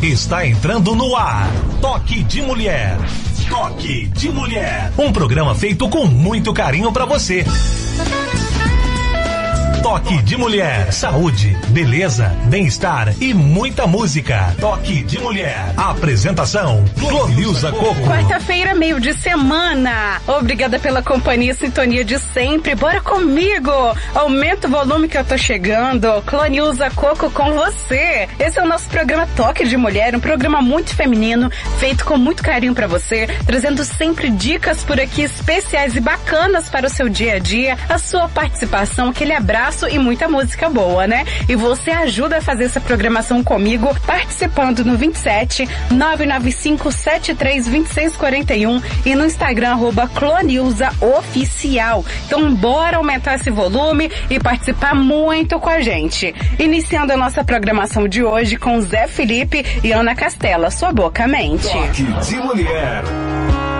Está entrando no ar. Toque de Mulher. Toque de Mulher. Um programa feito com muito carinho pra você. Toque de Mulher, saúde, beleza, bem-estar e muita música. Toque de Mulher. Apresentação, Clonilza Coco. Quarta-feira, meio de semana. Obrigada pela companhia e sintonia de sempre. Bora comigo. Aumenta o volume que eu tô chegando. Clonilza Coco com você. Esse é o nosso programa Toque de Mulher, um programa muito feminino, feito com muito carinho pra você, trazendo sempre dicas por aqui especiais e bacanas para o seu dia a dia, a sua participação, aquele abraço e muita música boa, né? E você ajuda a fazer essa programação comigo participando no 27 995 73 26 41 e no Instagram @clonilzaoficial. Então bora aumentar esse volume e participar muito com a gente. Iniciando a nossa programação de hoje com Zé Felipe e Ana Castela, Sua Boca Mente. Toque de Mulher.